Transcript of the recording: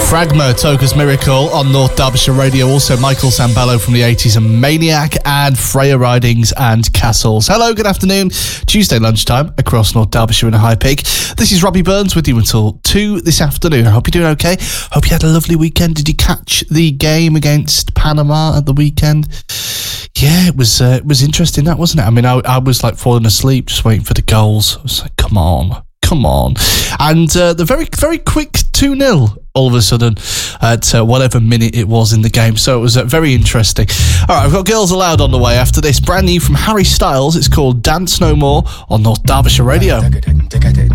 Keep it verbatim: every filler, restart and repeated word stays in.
Fragma, Toka's Miracle on North Derbyshire Radio. Also Michael Sambello from the eighties and Maniac, and Freya Ridings and Castles. Hello, good afternoon. Tuesday lunchtime across North Derbyshire in a high peak. This is Robbie Burns with you until two this afternoon. I hope you're doing okay. Hope you had a lovely weekend. Did you catch the game against Panama at the weekend? Yeah, it was uh, it was interesting, that, wasn't it? I mean, I, I was like falling asleep just waiting for the goals. I was like, come on. Come on. And uh, the very, very quick two nil all of a sudden at uh, whatever minute it was in the game. So it was uh, very interesting. All right, I've got Girls Aloud on the way after this. Brand new from Harry Styles. It's called Dance No More on North Derbyshire Radio.